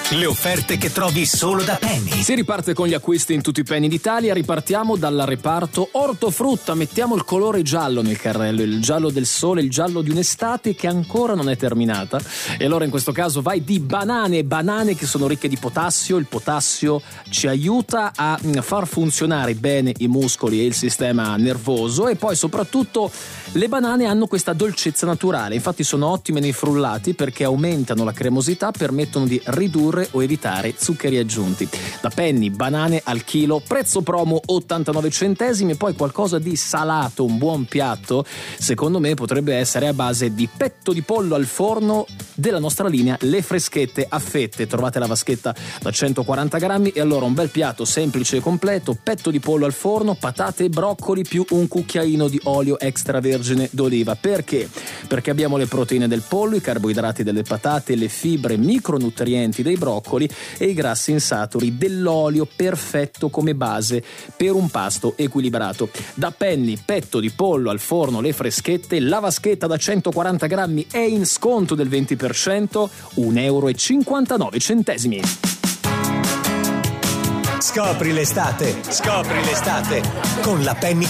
Le offerte che trovi solo da Penny. Si riparte con gli acquisti in tutti i Penny d'Italia. Ripartiamo dal reparto ortofrutta. Mettiamo il colore giallo nel carrello, il giallo del sole, il giallo di un'estate che ancora non è terminata. E allora in questo caso vai di banane che sono ricche di potassio. Il potassio ci aiuta a far funzionare bene i muscoli e il sistema nervoso, e poi soprattutto le banane hanno questa dolcezza naturale. Infatti sono ottime nei frullati perché aumentano la cremosità, permettono di ridurre o evitare zuccheri aggiunti. Da Penny, banane al chilo, prezzo promo 89 centesimi. E poi qualcosa di salato, un buon piatto secondo me potrebbe essere a base di petto di pollo al forno della nostra linea Le Freschette a fette. Trovate la vaschetta da 140 grammi e allora un bel piatto semplice e completo: petto di pollo al forno, patate e broccoli più un cucchiaino di olio extravergine d'oliva. Perché? Perché abbiamo le proteine del pollo, i carboidrati delle patate, le fibre, micronutrienti dei broccoli e i grassi insaturi dell'olio, perfetto come base per un pasto equilibrato. Da Penny, petto di pollo al forno Le Freschette, la vaschetta da 140 grammi è in sconto del 20%, €1,59. Scopri l'estate con la Penny